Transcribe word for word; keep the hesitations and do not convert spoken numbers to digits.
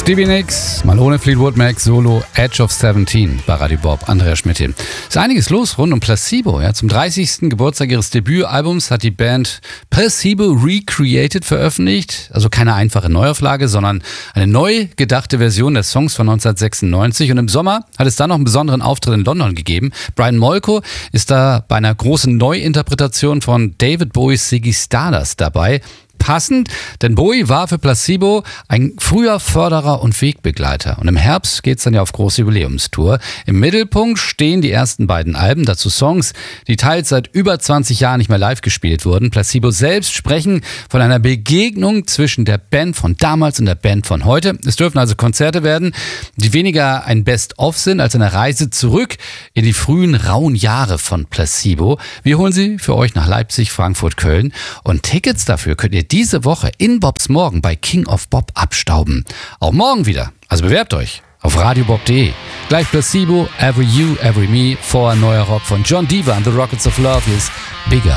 Stevie Nicks, mal ohne Fleetwood Mac, Solo, Edge of seventeen bei Radio Bob, Andrea Schmidt hin. Ist einiges los rund um Placebo. Ja. Zum dreißigsten Geburtstag ihres Debütalbums hat die Band Placebo Recreated veröffentlicht. Also keine einfache Neuauflage, sondern eine neu gedachte Version der Songs von neunzehnhundertsechsundneunzig. Und im Sommer hat es dann noch einen besonderen Auftritt in London gegeben. Brian Molko ist da bei einer großen Neuinterpretation von David Bowies Ziggy Stardust dabei. Passend, denn Bowie war für Placebo ein früher Förderer und Wegbegleiter. Und im Herbst geht's dann ja auf große Jubiläumstour. Im Mittelpunkt stehen die ersten beiden Alben, dazu Songs, die teils seit über zwanzig Jahren nicht mehr live gespielt wurden. Placebo selbst sprechen von einer Begegnung zwischen der Band von damals und der Band von heute. Es dürfen also Konzerte werden, die weniger ein Best-of sind, als eine Reise zurück in die frühen, rauen Jahre von Placebo. Wir holen sie für euch nach Leipzig, Frankfurt, Köln. Und Tickets dafür könnt ihr diese Woche in Bobs Morgen bei King of Bob abstauben. Auch morgen wieder. Also bewerbt euch auf radiobob punkt de. Gleich Placebo, Every You, Every Me, vorher neuer Rock von John Deaver and the Rockets of Love ist Bigger.